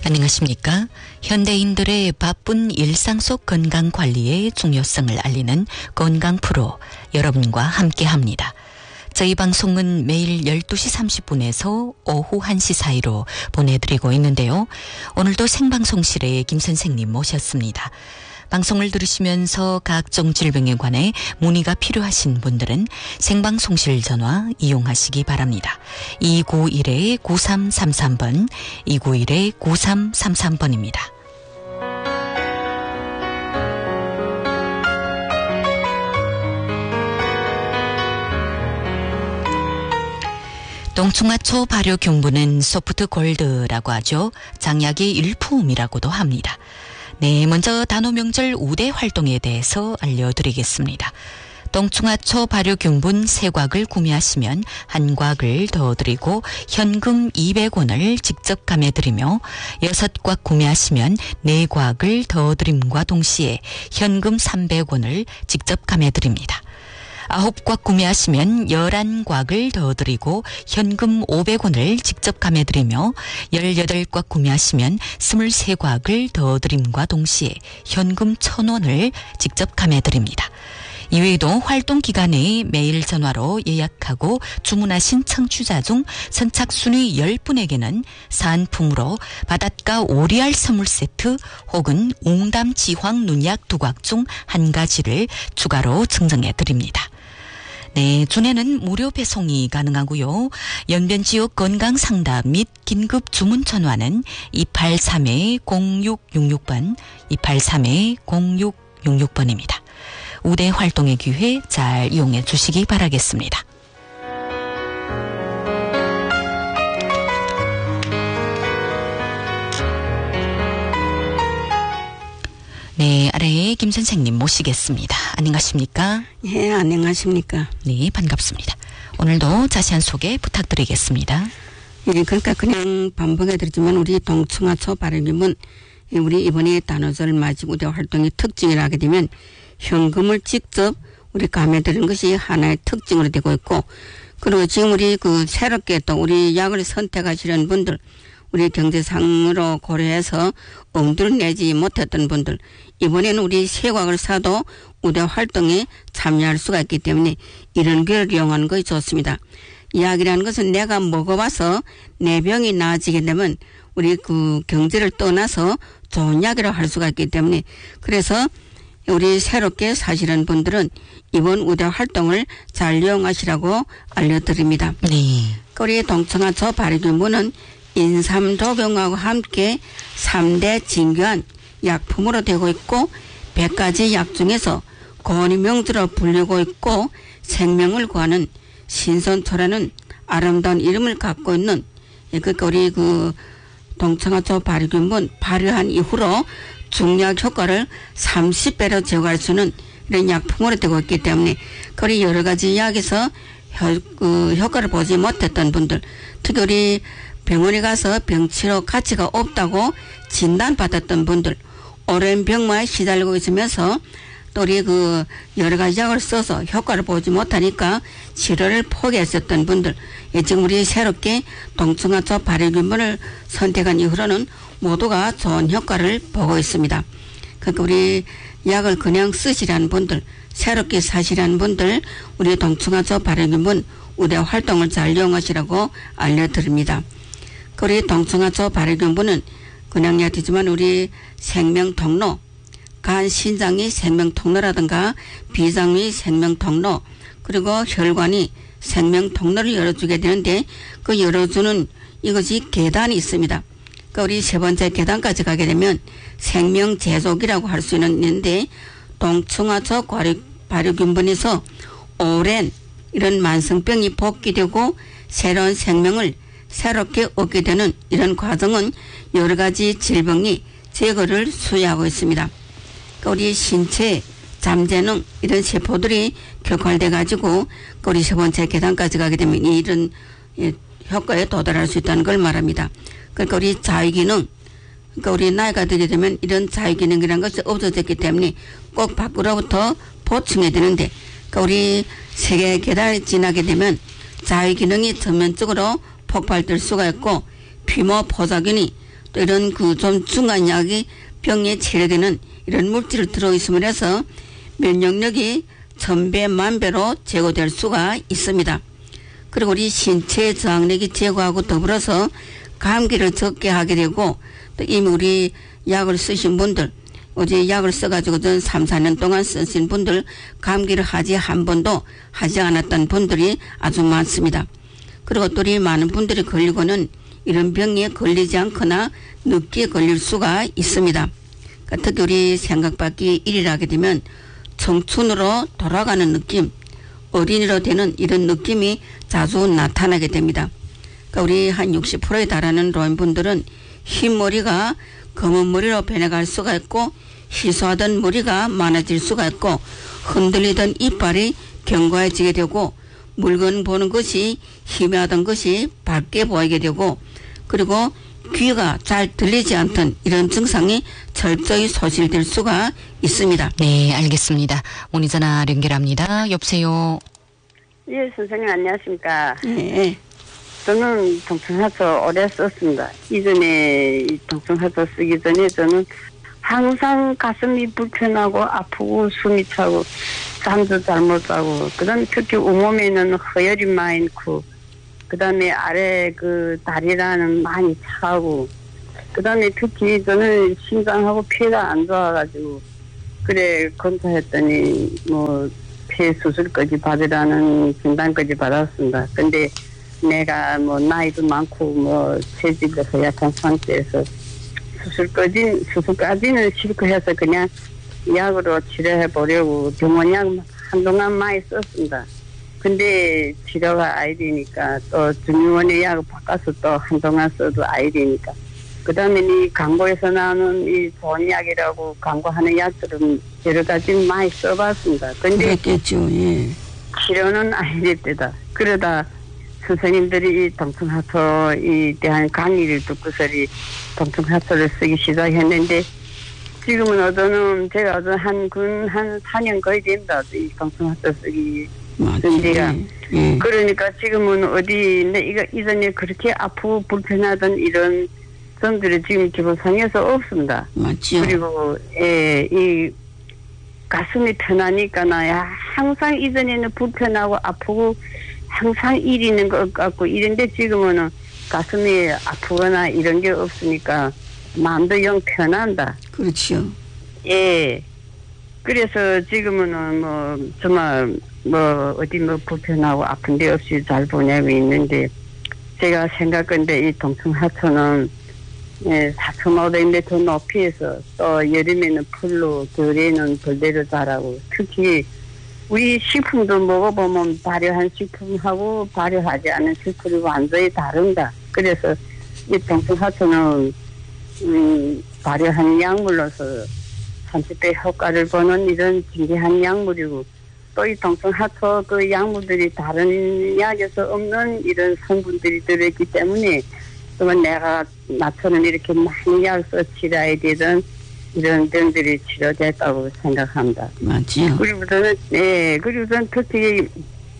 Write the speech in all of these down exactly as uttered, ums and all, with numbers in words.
안녕하십니까? 현대인들의 바쁜 일상 속 건강 관리의 중요성을 알리는 건강 프로 여러분과 함께합니다. 저희 방송은 매일 열두 시 삼십 분에서 오후 한 시 사이로 보내드리고 있는데요. 오늘도 생방송실에 김 선생님 모셨습니다. 방송을 들으시면서 각종 질병에 관해 문의가 필요하신 분들은 생방송실 전화 이용하시기 바랍니다. 이구일 구삼삼삼 번, 이구일 구삼삼삼 번입니다. 동충하초 발효균분은 소프트 골드라고 하죠. 장약의 일품이라고도 합니다. 네, 먼저 단오명절 우대 활동에 대해서 알려드리겠습니다. 동충하초 발효균분 세 곽을 구매하시면 한 곽을 더 드리고 현금 이백 원을 직접 감해드리며 여섯 곽 구매하시면 네 곽을 더 드림과 동시에 현금 삼백 원을 직접 감해드립니다. 아홉 곽 구매하시면 열한 곽을 더 드리고 현금 오백 원을 직접 감해드리며 열여덟 곽 구매하시면 스물세 곽을 더 드림과 동시에 현금 천 원을 직접 감해드립니다. 이외에도 활동 기간에 매일 전화로 예약하고 주문하신 청취자 중 선착순위 열 분에게는 사은품으로 바닷가 오리알 선물 세트 혹은 웅담 지황 눈약 두 곽 중 한 가지를 추가로 증정해 드립니다. 네, 준에는 무료 배송이 가능하고요. 연변 지역 건강 상담 및 긴급 주문 전화는 이팔삼 공육육육 번, 이팔삼 공육육육 번입니다. 우대 활동의 기회 잘 이용해 주시기 바라겠습니다. 네, 아래에 김 선생님 모시겠습니다. 안녕하십니까? 예, 안녕하십니까? 네, 반갑습니다. 오늘도 자세한 소개 부탁드리겠습니다. 예, 그러니까 그냥 반복해드리지만 우리 동충하초 발효균분 우리 이번에 단오절 맞이 우대 활동의 특징이라 하게 되면 현금을 직접 우리 감해드리는 것이 하나의 특징으로 되고 있고, 그리고 지금 우리 그 새롭게 또 우리 약을 선택하시는 분들, 우리 경제상으로 고려해서 엄두를 내지 못했던 분들, 이번에는 우리 세 곽을 사도 우대 활동에 참여할 수가 있기 때문에 이런 기회를 이용하는 것이 좋습니다. 약이라는 것은 내가 먹어봐서 내 병이 나아지게 되면 우리 그 경제를 떠나서 좋은 약이라고 할 수가 있기 때문에, 그래서 우리 새롭게 사시는 분들은 이번 우대 활동을 잘 이용하시라고 알려드립니다. 네. 우리 동충하초 발효균분은 인삼조경하고 함께 삼 대 진귀한 약품으로 되고 있고 백 가지 약 중에서 권위명주로 불리고 있고 생명을 구하는 신선초라는 아름다운 이름을 갖고 있는, 그러니까 우리 그 동충하초 발효균분 발효한 이후로 중약 효과를 삼십 배로 제거할 수 있는 이런 약품으로 되고 있기 때문에 그리 여러 가지 약에서 효, 그 효과를 보지 못했던 분들, 특히 우리 병원에 가서 병치료 가치가 없다고 진단받았던 분들, 오랜 병마에 시달리고 있으면서 또 우리 그 여러 가지 약을 써서 효과를 보지 못하니까 치료를 포기했었던 분들, 예, 지금 우리 새롭게 동충하초 발효균분을 선택한 이후로는 모두가 좋은 효과를 보고 있습니다. 그러니까 우리 약을 그냥 쓰시라는 분들, 새롭게 사시라는 분들, 우리 동충하초 발효균분 우대 활동을 잘 이용하시라고 알려드립니다. 우리 동충하초 발효균분은 그냥 약이지만 우리 생명통로, 간, 신장이 생명통로라든가 비장이 생명통로, 그리고 혈관이 생명통로를 열어주게 되는데 그 열어주는 이것이 계단이 있습니다. 그러니까 우리 세 번째 계단까지 가게 되면 생명제족이라고 할 수 있는데, 동충하초 발효균분에서 오랜 이런 만성병이 복귀되고 새로운 생명을 새롭게 얻게 되는 이런 과정은 여러 가지 질병이 제거를 수여하고 있습니다. 그러니까 우리 신체 잠재능 이런 세포들이 격화돼 가지고 우리 세 번째 계단까지 가게 되면 이런 효과에 도달할 수 있다는 걸 말합니다. 그러니까 우리 자위기능, 그러니까 우리 나이가 들게 되면 이런 자위기능이라는 것이 없어졌기 때문에 꼭 밖으로부터 보충해야 되는데, 그러니까 우리 세계 계단을 지나게 되면 자위기능이 전면적으로 폭발될 수가 있고 피모 포자균이 또 이런 그 좀 중한 약이 병에 치료되는 이런 물질을 들어있음을 해서 면역력이 천배 만배로 제고될 수가 있습니다. 그리고 우리 신체 저항력이 제고하고 더불어서 감기를 적게 하게 되고 또 이미 우리 약을 쓰신 분들 어제 약을 써가지고 전 삼, 사 년 동안 쓰신 분들 감기를 하지 한 번도 하지 않았던 분들이 아주 많습니다. 그리고 또 우리 많은 분들이 걸리고는 이런 병에 걸리지 않거나 늦게 걸릴 수가 있습니다. 그러니까 특히 우리 생각밖에 일을 하게 되면 청춘으로 돌아가는 느낌, 어린이로 되는 이런 느낌이 자주 나타나게 됩니다. 그러니까 우리 한 육십 퍼센트에 달하는 노인분들은 흰 머리가 검은 머리로 변해갈 수가 있고 희소하던 머리가 많아질 수가 있고 흔들리던 이빨이 견고해지게 되고 물건 보는 것이 희미하던 것이 밝게 보이게 되고 그리고 귀가 잘 들리지 않던 이런 증상이 철저히 소실될 수가 있습니다. 네, 알겠습니다. 문의 전화 연결합니다. 여보세요. 예, 선생님 안녕하십니까. 예. 저는 동청하초 오래 썼습니다. 이전에 이 동청하초 쓰기 전에 저는 항상 가슴이 불편하고 아프고 숨이 차고 잠도 잘 못 자고 그다음에 특히 온몸에는 허열이 많고 그다음에 아래 그 다리라는 많이 차고 그다음에 특히 저는 심장하고 폐가 안 좋아가지고 그래 검사했더니 뭐 폐 수술까지 받으라는 진단까지 받았습니다. 근데 내가 뭐 나이도 많고 뭐 체질도 허약한 상태에서 수술까지 수술까지는 싫고 해서 그냥 약으로 치료해 보려고 병원약 한동안 많이 썼습니다. 근데 치료가 아이 되니까 또 중의원의 약을 바꿔서 또 한동안 써도 아이 되니까 그 다음에 이 광고에서 나오는 이 좋은 약이라고 광고하는 약들은 여러 가지 많이 써봤습니다. 근데 그렇겠죠. 예. 치료는 아이 됐다. 그러다 선생님들이 이 동청하초에 대한 강의를 듣고서리 동청하초를 쓰기 시작했는데 지금은 어저는 제가 어저 한 근 한 사 년 거의 됩니다. 이 동청하초 쓰기 쓴 지가. 예. 그러니까 지금은 어디 내 이거 이전에 그렇게 아프고 불편하던 이런 점들이 지금 기본상에서 없습니다. 맞죠. 그리고 예, 이 가슴이 편하니까나 항상 이전에는 불편하고 아프고 항상 일 있는 것 같고 이런데 지금은 가슴이 아프거나 이런 게 없으니까 마음도 영 편한다. 그렇죠. 예. 그래서 지금은 뭐 정말 뭐 어디 뭐 불편하고 아픈 데 없이 잘 보내고 있는데 제가 생각건데 이 동청하초는 예, 사천오백 미터 높이에서 또 여름에는 풀로 겨울에는 벌대로 자라고 특히 우리 식품도 먹어보면 발효한 식품하고 발효하지 않은 식품이 완전히 다른다. 그래서 이 동청하초는 음, 발효한 약물로서 삼십 배 효과를 보는 이런 진귀한 약물이고 또 이 동청하초 그 약물들이 다른 약에서 없는 이런 성분들이 들어있기 때문에 그러면 내가 나처럼 이렇게 많이 약 써 치료해야 되던 이런 병들이 치료됐다고 생각합니다. 맞지요. 그리고 저는, 예, 그리고 저는 특히,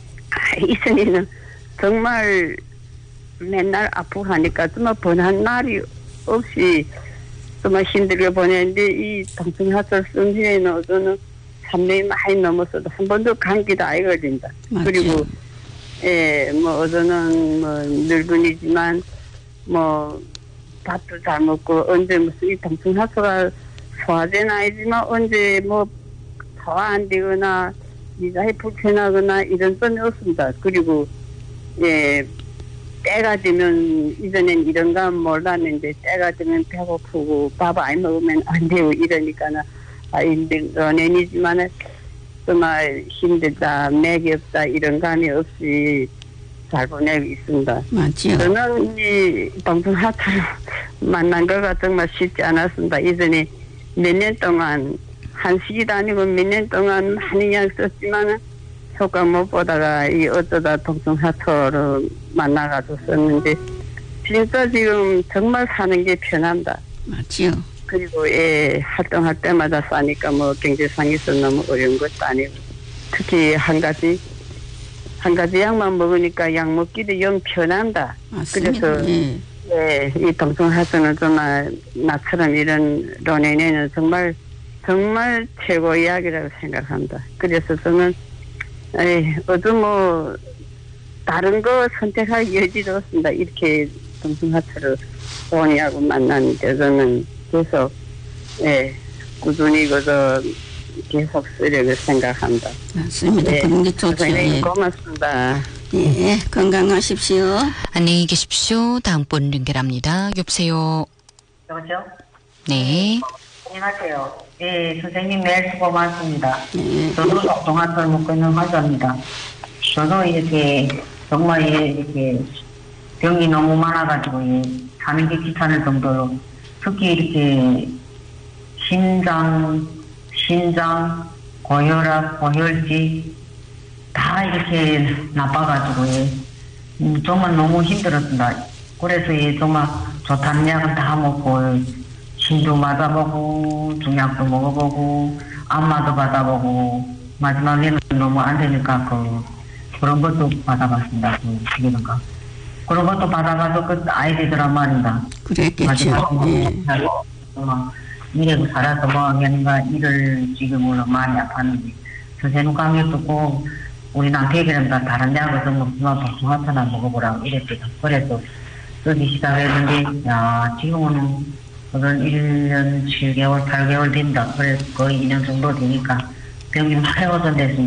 이선이는 정말 맨날 아프고 하니까 정말 번한 날이 없이 정말 힘들게 보냈는데 이 동청하초 쓴 후에는 저는 삼 년이 많이 넘었어도 한 번도 감기도 안 걸린다. 맞죠. 그리고, 예, 뭐, 어제는 뭐, 늙은이지만, 뭐, 밥도 잘 먹고, 언제 무슨 이 동청하초가 소화제는 아니지만, 언제 뭐, 소화 안 되거나, 미자에 불편하거나, 이런 점이 없습니다. 그리고, 예, 때가 되면, 이전엔 이런가 몰랐는데, 때가 되면 배고프고, 밥 안 먹으면 안 되고, 이러니까는, 아, 연예인이지만, 정말 힘들다, 맥이 없다, 이런 감이 없이, 잘 보내고 있습니다. 맞지요. 저는 이 동청하초를 만난 거가 정말 쉽지 않았습니다. 이전에 몇 년 동안 한식이도 아니고 몇 년 동안 많이 약 썼지만 효과 못 보다가 이 어쩌다 동청하초를 만나가지고 썼는데 진짜 지금 정말 사는 게 편합니다. 맞지요. 그리고 예, 활동할 때마다 싸니까 뭐 경제상에서 너무 어려운 것도 아니고 특히 한 가지 한 가지 약만 먹으니까 약 먹기도 영 편한다. 맞습니다. 그래서 예. 네, 이 동성하수는 정말 나처럼 이런 론에는 정말 정말 최고 이야기라고 생각합니다. 그래서 저는 에이, 어디 뭐 다른 거 선택할 여지도 없습니다. 이렇게 동성하수를 원하고 만났는데 저는 계속 예, 꾸준히 그저 계속 쓰려고 생각합니다. 맞습니다. 네, 그런 게 좋죠. 선생님 예. 고맙습니다. 예, 건강하십시오. 안녕히 계십시오. 다음 분 연결합니다. 여보세요. 여보세요? 네. 안녕하세요. 예, 선생님 매일 수고 많습니다. 예. 저도 동화를 먹고 있는 환자입니다. 저도 이렇게 정말 이렇게 병이 너무 많아가지고 예, 사는 게 귀찮을 정도로 특히 이렇게 심장, 신장, 고혈압, 고혈지 다 이렇게 나빠가지고 예, 음, 정말 너무 힘들었습니다. 그래서 예, 정말 좋다는 약은 다 먹고 신도 맞아보고 중약도 먹어보고 안마도 받아보고 마지막에는 너무 안 되니까 그 그런 것도 받아봤습니다. 그 기계는 거 그런 것도 받아봐도 그 아이들이란 말입니다. 그랬겠죠. 예. 뭐 이래고 살아서 뭐 하는가 일을 지금으로 많이 아팠는데 선생님 강의 듣고 우리 남편이란다 다른 약을 좀 동화차나 먹어보라고 이랬거든. 그래서 쓰기 시작했는데 야 지금은 그런 일 년 칠 개월 팔 개월 된다. 그래서 거의 이 년 정도 되니까 병이 많이 오전됐습니다.